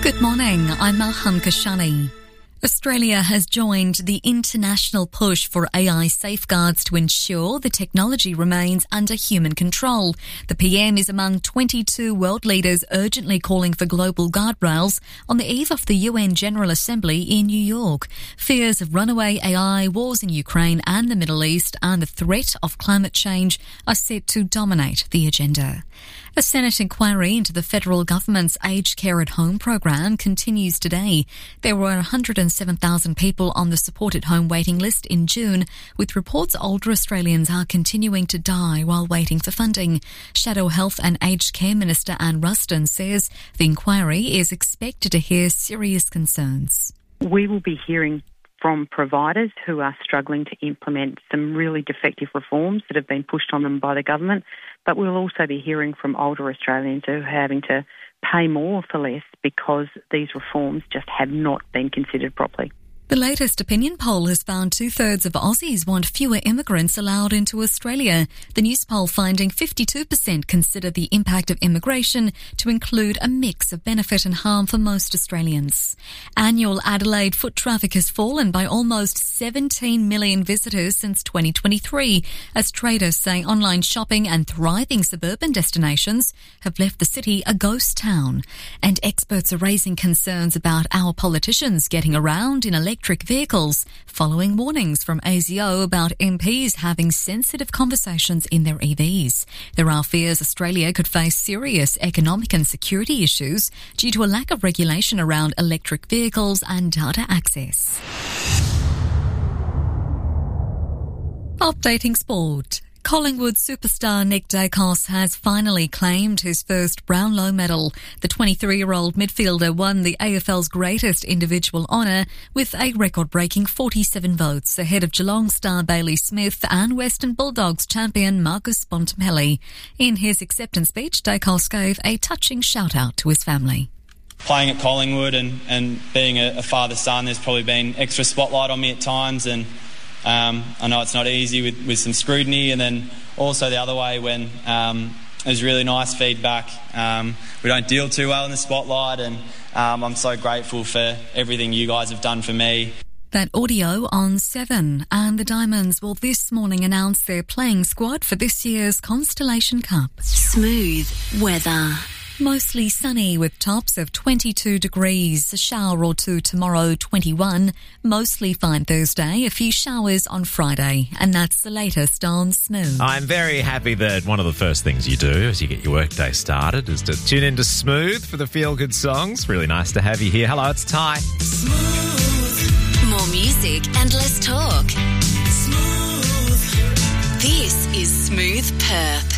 Good morning, I'm Malham Kashani. Australia has joined the international push for AI safeguards to ensure the technology remains under human control. The PM is among 22 world leaders urgently calling for global guardrails on the eve of the UN General Assembly in New York. Fears of runaway AI, wars in Ukraine and the Middle East, and the threat of climate change are set to dominate the agenda. A Senate inquiry into the federal government's aged care at home program continues today. There were 107,000 people on the supported home waiting list in June, with reports older Australians are continuing to die while waiting for funding. Shadow Health and Aged Care Minister Anne Ruston says the inquiry is expected to hear serious concerns. We will be hearing from providers who are struggling to implement some really defective reforms that have been pushed on them by the government, but we'll also be hearing from older Australians who are having to pay more for less because these reforms just have not been considered properly. The latest opinion poll has found 2/3 of Aussies want fewer immigrants allowed into Australia. The news poll finding 52% consider the impact of immigration to include a mix of benefit and harm for most Australians. Annual Adelaide foot traffic has fallen by almost 17 million visitors since 2023, as traders say online shopping and thriving suburban destinations have left the city a ghost town. And experts are raising concerns about our politicians getting around in electric vehicles, following warnings from ASIO about MPs having sensitive conversations in their EVs. There are fears Australia could face serious economic and security issues due to a lack of regulation around electric vehicles and data access. Updating sport. Collingwood superstar Nick Daicos has finally claimed his first Brownlow medal. The 23-year-old midfielder won the AFL's greatest individual honour with a record-breaking 47 votes ahead of Geelong star Bailey Smith and Western Bulldogs champion Marcus Bontempelli. In his acceptance speech, Daicos gave a touching shout-out to his family. Playing at Collingwood and being a father-son, there's probably been extra spotlight on me at times, and I know it's not easy with some scrutiny, and then also the other way when there's really nice feedback. We don't deal too well in the spotlight, and I'm so grateful for everything you guys have done for me. That audio on 7, and the Diamonds will this morning announce their playing squad for this year's Constellation Cup. Smooth weather. Mostly sunny with tops of 22 degrees. A shower or two tomorrow, 21. Mostly fine Thursday. A few showers on Friday. And that's the latest on Smooth. I'm very happy that one of the first things you do as you get your workday started is to tune into Smooth for the feel-good songs. Really nice to have you here. Hello, it's Ty. Smooth. More music and less talk. Smooth. This is Smooth Perth.